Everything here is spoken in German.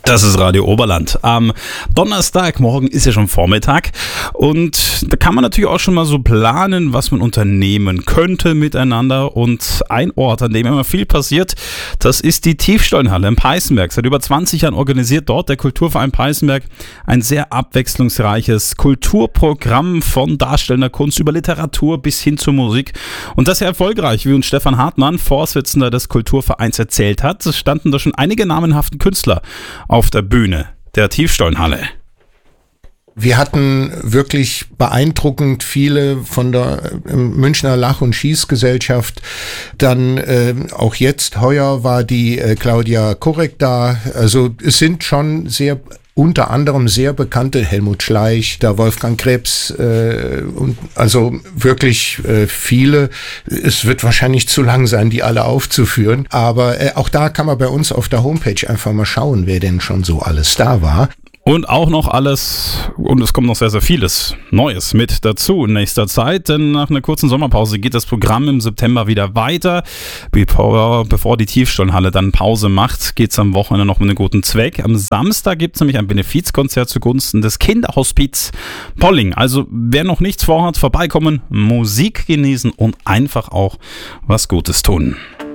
Das ist Radio Oberland. Am Donnerstagmorgen ist ja schon Vormittag und da kann man natürlich auch schon mal so planen, was man unternehmen könnte miteinander. Und ein Ort, an dem immer viel passiert, das ist die Tiefstollenhalle in Peißenberg. Seit über 20 Jahren organisiert dort der Kulturverein Peißenberg ein sehr abwechslungsreiches Kulturprogramm von darstellender Kunst über Literatur bis hin zur Musik. Und das sehr erfolgreich, wie uns Stefan Hartmann, Vorsitzender des Kulturvereins, erzählt hat. Es standen da schon einige namenhafte Künstler auf der Bühne der Tiefstollenhalle. Wir hatten wirklich beeindruckend viele von der Münchner Lach- und Schießgesellschaft. Dann auch jetzt, heuer war die Claudia Korek da. Also es sind schon unter anderem sehr bekannte, Helmut Schleich, der Wolfgang Krebs, und also wirklich viele. Es wird wahrscheinlich zu lang sein, die alle aufzuführen, aber auch da kann man bei uns auf der Homepage einfach mal schauen, wer denn schon so alles da war. Und auch noch alles, und es kommt noch sehr, sehr vieles Neues mit dazu in nächster Zeit, denn nach einer kurzen Sommerpause geht das Programm im September wieder weiter. Bevor die Tiefstollenhalle dann Pause macht, geht es am Wochenende noch mit einem guten Zweck. Am Samstag gibt es nämlich ein Benefizkonzert zugunsten des Kinderhospiz Polling. Also wer noch nichts vorhat, vorbeikommen, Musik genießen und einfach auch was Gutes tun.